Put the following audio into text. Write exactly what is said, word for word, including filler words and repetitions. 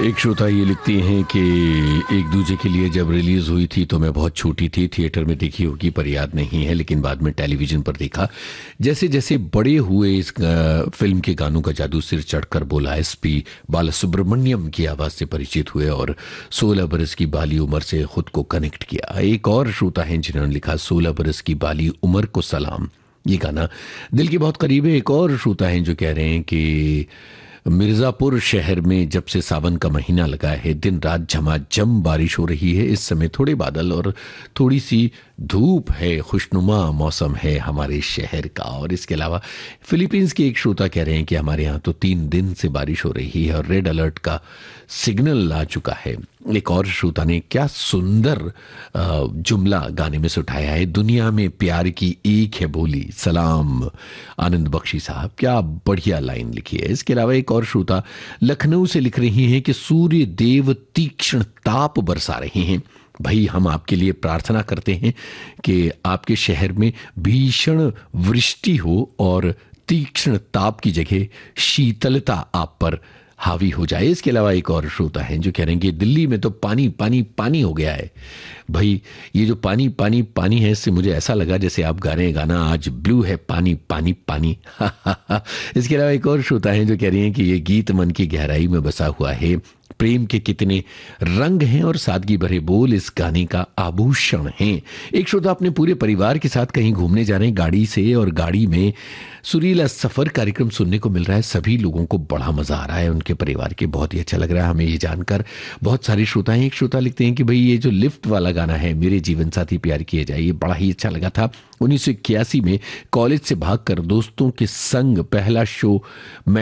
एक श्रोता ये लिखती हैं कि एक दूजे के लिए जब रिलीज हुई थी तो मैं बहुत छोटी थी, थिएटर में देखी होगी पर याद नहीं है, लेकिन बाद में टेलीविजन पर देखा। जैसे जैसे बड़े हुए इस अ, फिल्म के गानों का जादू सिर चढ़कर बोला। एसपी बालासुब्रमण्यम की आवाज से परिचित हुए और सोलह बरस की बाली उम्र से खुद को कनेक्ट किया। एक और श्रोता हैं जिन्होंने लिखा, सोलह बरस की बाली उम्र को सलाम, ये गाना दिल के बहुत करीब है। एक और श्रोता हैं जो कह रहे हैं कि मिर्जापुर शहर में जब से सावन का महीना लगा है, दिन रात झमाझम बारिश हो रही है। इस समय थोड़े बादल और थोड़ी सी धूप है, खुशनुमा मौसम है हमारे शहर का। और इसके अलावा फिलीपींस के एक श्रोता कह रहे हैं कि हमारे यहाँ तो तीन दिन से बारिश हो रही है और रेड अलर्ट का सिग्नल आ चुका है। एक और श्रोता ने क्या सुंदर अ, जुमला गाने में से उठाया है, दुनिया में प्यार की एक है बोली, सलाम आनंद बख्शी साहब, क्या बढ़िया लाइन लिखी है। इसके अलावा एक और श्रोता लखनऊ से लिख रही हैं कि सूर्य देव तीक्ष्ण ताप बरसा रहे हैं। भाई हम आपके लिए प्रार्थना करते हैं कि आपके शहर में भीषण वृष्टि हो और तीक्ष्ण ताप की जगह शीतलता आप पर हावी हो जाए। इसके अलावा एक और श्रोता है जो कह रहे हैं कि दिल्ली में तो पानी पानी पानी हो गया है। भाई ये जो पानी पानी पानी है, इससे मुझे ऐसा लगा जैसे आप गा रहे हैं गाना आज ब्लू है पानी पानी पानी। इसके अलावा एक और श्रोता है जो कह रही हैं कि ये गीत मन की गहराई में बसा हुआ है, प्रेम के कितने रंग हैं और सादगी भरे बोल इस गाने का आभूषण हैं। एक श्रोता अपने पूरे परिवार के साथ कहीं घूमने जा रहे हैं गाड़ी से, और गाड़ी में सुरीला सफर कार्यक्रम सुनने को मिल रहा है। सभी लोगों को बड़ा मजा आ रहा है, उनके परिवार के बहुत ही अच्छा लग रहा है हमें ये जानकर। बहुत सारे श्रोता हैं। एक श्रोता लिखते हैं कि भाई ये जो लिफ्ट वाला गाना है, मेरे जीवन साथी प्यार किए जाए, ये बड़ा ही अच्छा लगा था। उन्नीस सौ इक्यासी में कॉलेज से भागकर दोस्तों के संग पहला शो मैं